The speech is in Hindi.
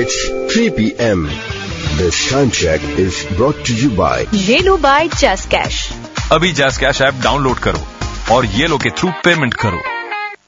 It's 3 p.m. This time check is brought to you by yellow by just cash. अभी जस्ट कैश ऐप डाउनलोड करो और येलो के थ्रू पेमेंट करो।